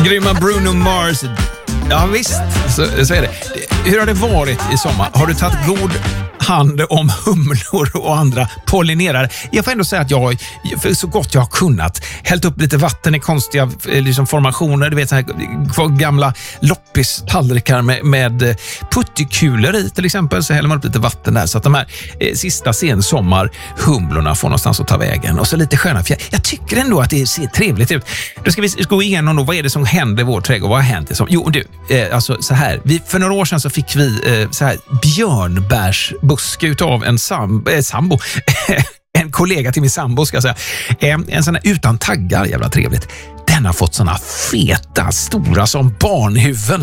Grymma Bruno Mars. Ja visst, så är det. Hur har det varit i sommar? Har du tagit god hand om humlor och andra pollinerare? Jag får ändå säga att jag så gott jag har kunnat hällt upp lite vatten i konstiga liksom, formationer. Du vet så här gamla loppistallrikar med puttikulor i till exempel. Så häller man upp lite vatten där så att de här sista sensommarhumlorna får någonstans att ta vägen. Och så lite sköna fjärr. Jag tycker ändå att det ser trevligt ut. Då ska vi gå igenom då, vad är det som händer i vår trädgård? Vad har hänt? Jo du, alltså så här. För några år sedan så fick vi så här björnbärsbuske utav en sambo. En kollega till min sambo ska jag säga. En sån här utan taggar, jävla trevligt. Den har fått såna feta, stora som barnhuvuden.